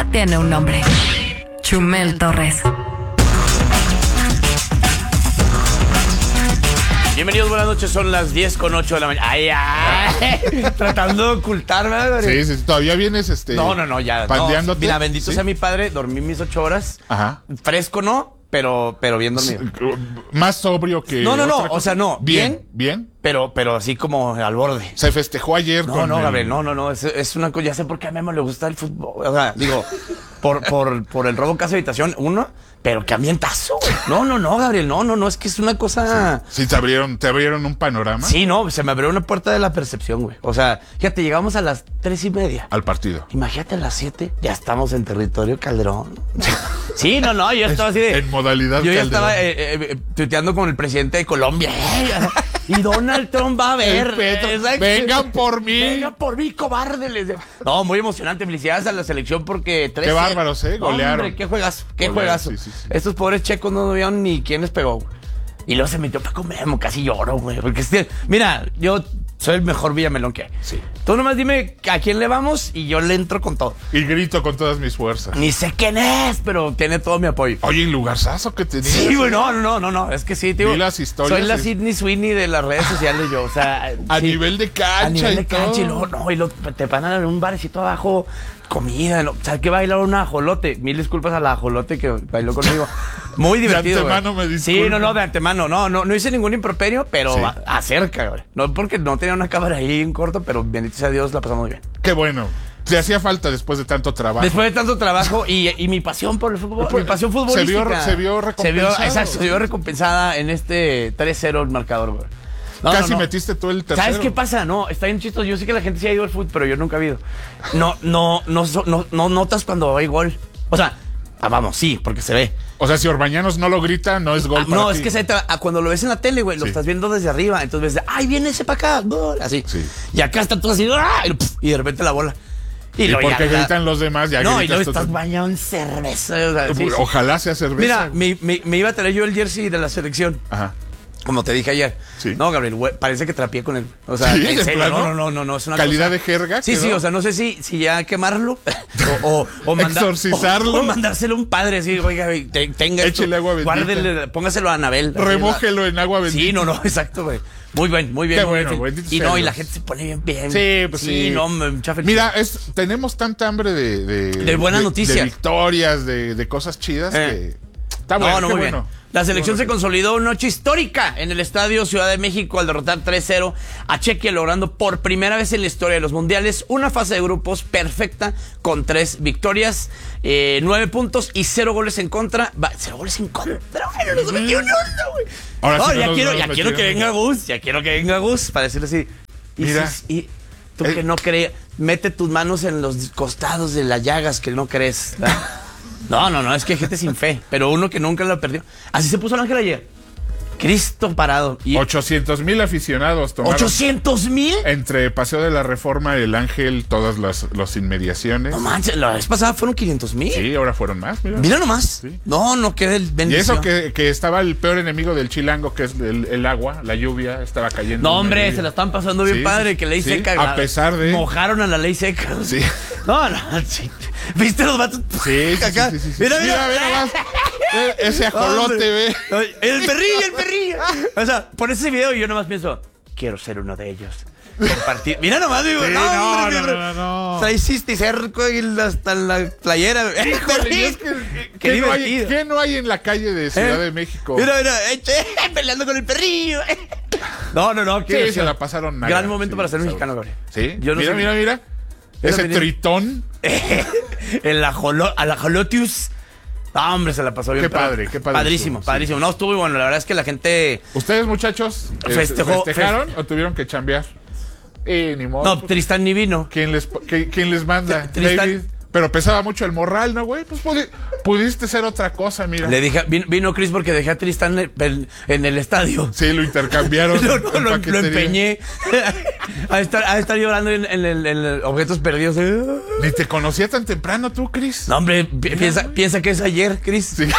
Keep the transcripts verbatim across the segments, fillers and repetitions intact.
tiene un nombre. Chumel Torres. Bienvenidos, buenas noches, son las diez con ocho de la mañana. Ay, ay, tratando de ocultarme. Sí, sí, todavía vienes este. No, no, no, ya. Pandeándote. No, mira, bendito ¿Sí? sea mi padre, dormí mis ocho horas. Ajá. Fresco no, pero, pero bien dormido. Más sobrio que. No, no, no, otra cosa. o sea, no. Bien, Bien, bien. Pero, pero así como al borde. Se festejó ayer No, con no, el- Gabriel, no, no, no. Es, es una cosa. Ya sé por qué a Memo le gusta el fútbol. O sea, digo, por, por, por el robo casa habitación, uno, pero qué ambientazo, güey. No, no, no, Gabriel, no, no, no, es que es una cosa. Sí, te abrieron, te abrieron un panorama. Sí, no, se me abrió una puerta de la percepción, güey. O sea, fíjate, llegamos a las tres y media. Al partido. Imagínate a las siete, ya estamos en territorio Calderón. Sí, no, no, yo estaba así de. En modalidad Yo ya Calderón. estaba eh, eh, tuiteando con el presidente de Colombia. Y Donald Trump va a ver. El Petro, Exacto. vengan por mí. Vengan por mí, cobarde. les decía. No, muy emocionante. Felicidades a la selección porque tres. Qué bárbaros, ¿eh? Golearon. Hombre, qué juegas, qué Golearon, juegazo. sí, sí, sí. Estos pobres checos no vieron ni quién les pegó, güey. Y luego se metió Paco Memo, casi lloro, güey. Porque, este, mira, yo soy el mejor Villamelón que hay. Sí. Tú nomás dime a quién le vamos y yo le entro con todo. Y grito con todas mis fuerzas. Ni sé quién es, pero tiene todo mi apoyo. Oye, el lugarzazo que tenías. Sí, güey, no, no, no, no, es que sí, tío. Vi las historias, Soy la sí. Sydney Sweeney de las redes sociales, yo, o sea. A sí. nivel de cancha. A nivel y de cancha todo. y luego, no, y luego te van a dar un barecito abajo, comida, no, ¿sabes qué? Bailar un ajolote. Mil disculpas a la ajolote que bailó conmigo. Muy divertido, güey. antemano me Sí, disculpo. no, no, de antemano, no, no, no hice ningún improperio, pero Sí. a- acerca, güey. No porque no tenía una cámara ahí en corto, pero bendito sea Dios, la pasamos muy bien. Qué bueno. Te hacía falta después de tanto trabajo. Después de tanto trabajo y, y mi pasión por el fútbol, mi pasión futbolística. Se vio- se vio recompensado. Se vio, exacto, se vio recompensada en este tres cero el marcador, güey. No, Casi no, no. metiste tú el tercero. ¿Sabes qué pasa? No, está bien chistoso. Yo sé que la gente sí ha ido al fútbol, pero yo nunca he ido. No, no, no, no, no, no notas cuando hay gol. O sea, ah, vamos, sí, porque se ve. O sea, si Orbañanos no lo grita, no es gol Ah, para no, ti. es que se tra- ah, cuando lo ves en la tele, güey, lo Sí. estás viendo desde arriba. Entonces ves, ay, viene ese para acá, gol, así. Sí. Y acá está todo así, ¡ah! y, pf, y de repente la bola. Y luego porque ya- gritan los demás, ya No, y gritas luego tú estás también. bañado en cerveza. O sea, sí, sí. Ojalá sea cerveza. Mira, me, me, me iba a traer yo el jersey de la selección. Ajá. Como te dije ayer. Sí. No, Gabriel, güey, parece que trapié con él. O sea, Sí, en de serio, plano. no, no, no, no, es una Calidad cosa- de jerga. Sí, quedó. sí, o sea, no sé si, si ya quemarlo o, o, o manda- Exorcizarlo. O, o mandárselo a un padre, así, oiga, te- tenga esto, Échele agua bendita. guárdele, póngaselo a Anabel. así, Remójelo en agua la- bendita. Sí, no, no, exacto, güey. Muy bien, muy bien. Qué muy bueno, bien. bendito Y sea no, y Dios. la gente se pone bien, bien. Sí, pues sí. no, me- mucha felicidad. Mira, es, tenemos tanta hambre de... De, De buenas noticias. De victorias, de, de cosas chidas Eh. que... Está bueno, No, no, qué muy bueno. bien. La selección se consolidó una noche histórica en el Estadio Ciudad de México al derrotar tres cero a Chequia, logrando por primera vez en la historia de los mundiales una fase de grupos perfecta con tres victorias, eh, nueve puntos y cero goles en contra. Va, cero goles en contra, güey, no nos metió ni uno, güey. Ahora No, sí no ya nos quiero, vamos ya quiero que metiendo. venga Gus, ya quiero que venga Gus para decirle así. Y, Mira. si- y tú Eh. que no crees, mete tus manos en los costados de las llagas que no crees. ¿verdad? No, no, no, es que hay gente sin fe, pero uno que nunca lo perdió. Así se puso el Ángel ayer. Cristo parado. Y ochocientos mil aficionados tomaron ¿ochocientos mil? entre Paseo de la Reforma, El Ángel, todas las, las inmediaciones. No manches, la vez pasada fueron quinientos mil. Sí, ahora fueron más, mira. Mira nomás. Sí. No, no queda el Y bendición. eso que, que estaba el peor enemigo del chilango, que es el, el agua, la lluvia, estaba cayendo. No, una hombre, lluvia. se la están pasando bien Sí, padre, sí, que ley sí, seca. a pesar de- Mojaron a la ley seca. Sí. No, no, sí. ¿Viste los vatos? Sí, sí, Acá. sí, sí, sí. Mira, mira. mira, mira más. Eh, Ese ajolote, Hombre. ve. Ay, El perrillo, el perrillo. O sea, por ese video yo nomás pienso, quiero ser uno de ellos. Compartir. Mira nomás, digo, Sí, no, no, hombre, no, no, no, no. Trae cisticerco y hasta en la playera. El Híjole, y perrillo. es que, Qué ¿qué, no hay, divertido. qué no hay en la calle de Ciudad ¿Eh? de México? Mira, mira, eh, che, peleando con el perrillo. No, no, no. qué Sí, emoción. se la pasaron nada. Gran momento Sí, para ser sabroso. mexicano, Gabriel. Sí, Yo no mira, sé- mira, mira. Mira, Ese mira. tritón. El ajolo, al ajolotius. Ah, hombre, se la pasó bien. Qué pero- padre, qué padre Padrísimo, estuvo, sí. padrísimo. No, estuvo muy bueno. La verdad es que la gente. ¿Ustedes, muchachos, eh, Festejó- festejaron o tuvieron que chambear? Eh, ni modo. No, pues, Tristán ni vino. ¿quién, les, qui- quién les manda? Tristán- David. Pero pesaba mucho el morral, ¿no, güey? Pues pudi- pudiste ser otra cosa, mira. Le dije, vino, vino Chris porque dejé a Tristán en el, en el estadio. Sí, lo intercambiaron. No, en no, lo, lo paquetería. empeñé. a, estar, a estar llorando en, en el, en el objetos perdidos. Ni te conocía tan temprano tú, Chris. No, hombre, pi- piensa, piensa que es ayer, Chris. Sí.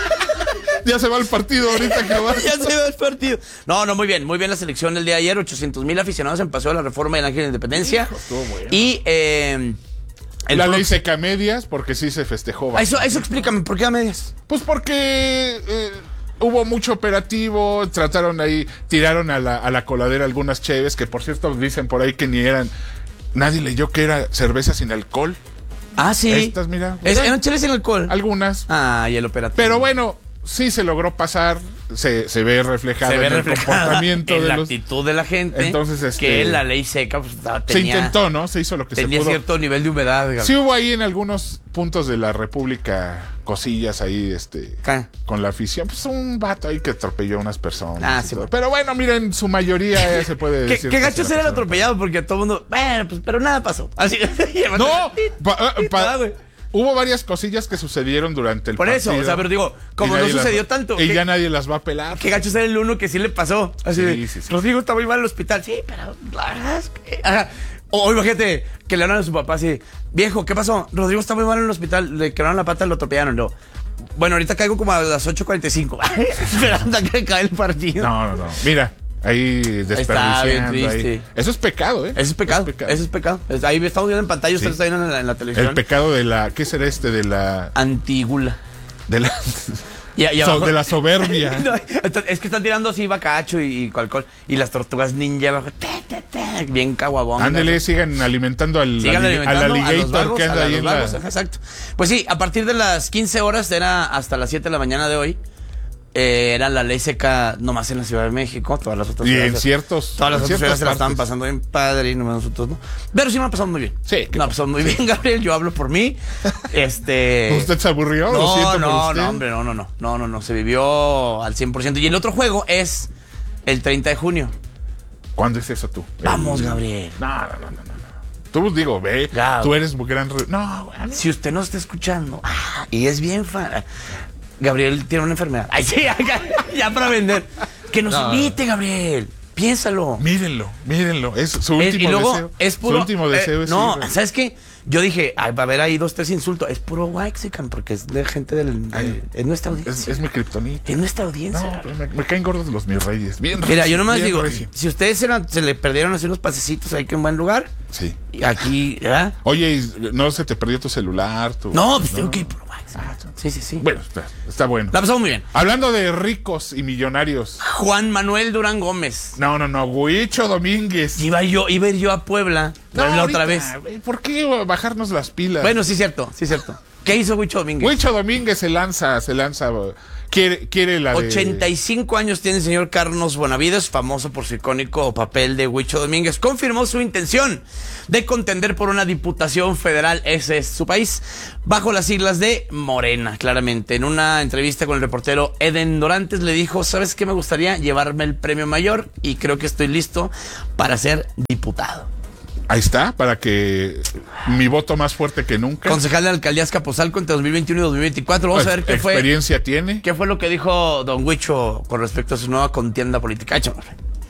Ya se va el partido ahorita que va. Ya se va el partido. No, no, muy bien, muy bien la selección el día de ayer. ochocientos mil aficionados en Paseo de la Reforma del Ángel de la Independencia. Hijo, estuvo bueno. Y eh, El la prox- ley seca a medias, porque sí se festejó. Ah, Eso, eso explícame, ¿por qué a medias? Pues porque eh, hubo mucho operativo, trataron ahí, tiraron a la, a la coladera algunas cheves, que por cierto dicen por ahí que ni eran, nadie leyó que era cerveza sin alcohol. Ah, sí. Estas, mira. Es, mira, ¿Eran cheles sin alcohol? algunas. Ah, y el operativo. Pero bueno, sí se logró pasar, se, se ve reflejado se ve en el reflejada comportamiento en de la los... actitud de la gente. Entonces, este, que la ley seca pues, tenía, Se intentó, ¿no? Se hizo lo que se tenía pudo. cierto nivel de humedad. Digamos. Sí hubo ahí en algunos puntos de la República cosillas ahí, este, ¿Qué? con la afición. Pues un vato ahí que atropelló a unas personas. Ah, y sí, todo. bueno. Pero bueno, miren, su mayoría eh, se puede ¿Qué, decir. qué que gacho se ser la el pasaron. atropellado? Porque todo el mundo, bueno, pues, pero nada pasó. Así. No, pa- pa- Ah, güey. hubo varias cosillas que sucedieron durante el Por eso, partido. o sea, pero digo, como Y no nadie las sucedió va- tanto. Y ¿qué- ya nadie las va a pelar. Qué gacho ser el uno que sí le pasó. Así Sí, de, sí, sí. Rodrigo está muy mal en el hospital. Sí, pero la verdad es que. Ajá. O o imagínate que le hablan a su papá así, viejo, ¿qué pasó? Rodrigo está muy mal en el hospital, le quebraron la pata y lo atropellaron. No. Bueno, ahorita caigo como a las ocho cuarenta y cinco, esperando a que acabe el partido. No, no, no. Mira, ahí Está bien desperdiciando. triste. Ahí. Eso es pecado, ¿eh? Eso es pecado, eso es pecado. Es- Ahí estamos viendo en pantalla, ustedes Sí. están viendo en la, en la televisión. El pecado de la... ¿Qué será este? De la... Antigula. De la... Y, y so- abajo- de la soberbia. No, es que están tirando así bacacho y, y alcohol. Y las tortugas ninja abajo, te, te, te, bien caguabón. Ándele, sigan alimentando al, Sigan al, alimentando al a los alligator vagos, que anda a ahí los en vagos, la... ajá, exacto. Pues sí, a partir de las quince horas, era hasta las siete de la mañana de hoy, eh, era la ley seca nomás en la Ciudad de México, todas las otras Y ciudades. en ciertos... Todas las en otras ciudades ciertas se la estaban partes. pasando bien padre y no nosotros no. Pero sí me ha pasado muy bien. Sí, Me ha pasado muy bien, Gabriel. Yo hablo por mí. Este. ¿Usted se aburrió? Lo No, siento por no, usted. no, hombre, no, no, no, no, no, no, se vivió al cien por ciento. Y el otro juego es el treinta de junio. ¿Cuándo es eso tú? Vamos, El- Gabriel. No, no, no, no, no. Tú digo, ve, Gab. tú eres un gran... re- No, güey. Si usted no está escuchando ah, y es bien fan, Gabriel tiene una enfermedad. Ay, sí, ya, ya para vender. Que nos No. invite, Gabriel. Piénsalo. Mírenlo, mírenlo. Es su Es- último y luego deseo. es puro. Su último eh, deseo es no, ir- ¿sabes qué? Yo dije, ay, va a haber ahí dos, tres insultos. Es puro Waxican, porque es de gente del. de- Ay, es nuestra audiencia. es, es mi kriptonita. Es nuestra audiencia. No, pero me, me caen gordos los mis reyes. Bien Mira, recio, yo nomás bien digo, recio. si ustedes se, la- se le perdieron así unos pasecitos ahí que en buen lugar, Sí. y aquí, ¿verdad? Oye, ¿y no se te perdió tu celular? Tu... No, pues tengo que ir por Waxican. Sí, sí, sí. Bueno, está, está bueno. La pasamos muy bien. Hablando de ricos y millonarios. Juan Manuel Durán Gómez. No, no, no. Huicho Domínguez. Iba yo, iba a ir yo a Puebla, No, la otra ahorita, vez. güey, ¿por qué bajarnos las pilas? Bueno, sí, cierto, sí, cierto. ¿Qué hizo Huicho Domínguez? Huicho Domínguez se lanza, se lanza. Quiere, quiere la de... ochenta y cinco años tiene el señor Carlos Bonavides, famoso por su icónico papel de Huicho Domínguez. Confirmó su intención de contender por una diputación federal, ese es su país, bajo las siglas de Morena, claramente. En una entrevista con el reportero Eden Dorantes le dijo, ¿sabes qué? Me gustaría llevarme el premio mayor y creo que estoy listo para ser diputado. Ahí está, para que mi voto más fuerte que nunca. Concejal de la alcaldía Azcapotzalco entre dos mil veintiuno y dos mil veinticuatro. Vamos a ver qué fue. ¿Experiencia tiene? ¿Qué fue lo que dijo don Huicho con respecto a su nueva contienda política? Échame.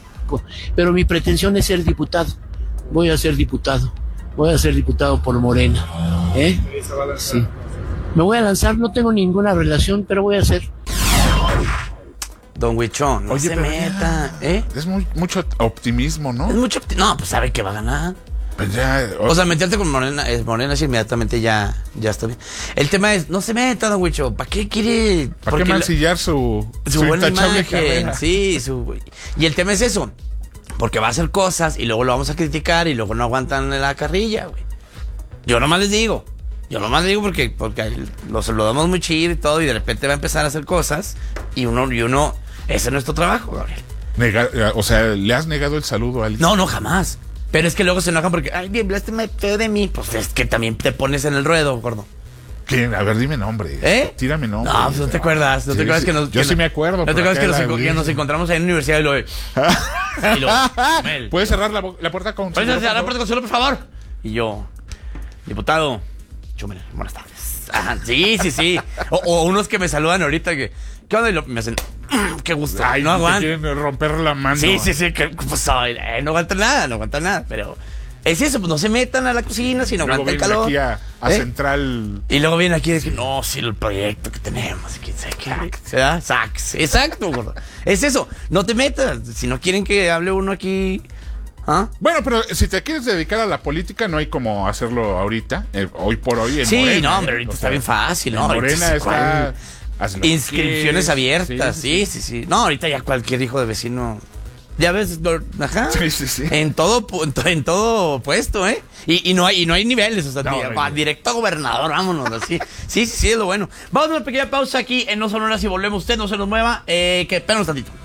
Pero mi pretensión es ser diputado. Voy a ser diputado. Voy a ser diputado por Morena. ¿Eh? Sí. Me voy a lanzar, no tengo ninguna relación, pero voy a ser. Don Huicho, no Oye, se pero meta, ya, ¿eh? Es muy, mucho optimismo, Es ¿no? mucho opti- No, pues sabe que va a ganar. Pues ya, O sea, meterte con Morena, es Morena sí, inmediatamente ya, ya está bien. El tema es, no se meta, don Huicho. ¿Para qué quiere? ¿para qué Porque mancillar su, su, su buena intachable imagen, carrera? sí, su, y el tema es eso, porque va a hacer cosas y luego lo vamos a criticar y luego no aguantan la carrilla, güey. Yo nomás les digo, yo nomás les digo porque, porque lo saludamos muy chido y todo y de repente va a empezar a hacer cosas y uno, y uno, ese es nuestro trabajo, Gabriel. Nega- o sea, ¿le has negado el saludo a alguien? No, no, jamás. Pero es que luego se enojan porque, ay, bien, hablaste feo de mí. Pues es que también te pones en el ruedo, gordo. ¿Quién? A ver, dime nombre. ¿Eh? Tírame nombre. No, pues no te acuerdas. No Sí, te acuerdas sí. que nos. Yo que sí no- me acuerdo. No te por acuerdas que acá nos, la que nos vi. encontramos ahí en la universidad y lo. y lo Mel, ¿Puedes cerrar la, bo- la puerta con... ¿puedes cerrar la por puerta con suelo, por favor? Y yo, diputado, Chumel, buenas tardes. Ajá, sí, sí, sí. O, o unos que me saludan ahorita que, ¿qué onda? Y lo- me hacen, "Mm, qué gusto. Ay, no te aguanto. quieren romper la mano. Sí, sí, sí, que pues, ay, eh, no aguanta nada, no aguanta nada, pero es eso, pues no se metan a la cocina si no Luego aguanta el vienen calor. aquí a, a ¿Eh? Central... Y luego viene aquí y dice, no, sí, el proyecto que tenemos, quién sabe qué, ¿verdad? Sax, exacto, gordo. Es eso, no te metas, si no quieren que hable uno aquí ¿Ah? Bueno, pero si te quieres dedicar a la política, no hay como hacerlo ahorita, eh, hoy por hoy en Sí, Morena, no, hombre, ¿eh? ahorita O está sea, bien fácil, ¿no? en Ahorita Morena se está... pueden- haz lo que Inscripciones quieres. abiertas, Sí, sí, sí, sí. No, ahorita ya cualquier hijo de vecino. Ya ves, lo- ajá. Sí, sí, sí. En todo, pu- en, to- en todo puesto, ¿eh? Y, y no hay, y no hay niveles, o sea, No, di- no hay va niveles. directo a gobernador, vámonos, así. Sí, sí, sí, es lo bueno. Vamos a una pequeña pausa aquí en No Son Horas y volvemos. Usted no se nos mueva, eh, que espérenos tantito.